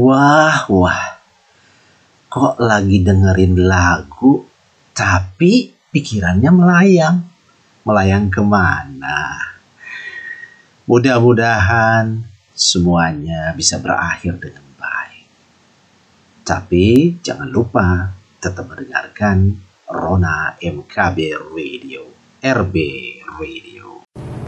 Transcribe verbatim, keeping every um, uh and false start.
Wah, wah, kok lagi dengerin lagu, tapi pikirannya melayang. Melayang kemana? Mudah-mudahan semuanya bisa berakhir dengan baik. Tapi jangan lupa tetap mendengarkan Rona M K B Radio, R B Radio.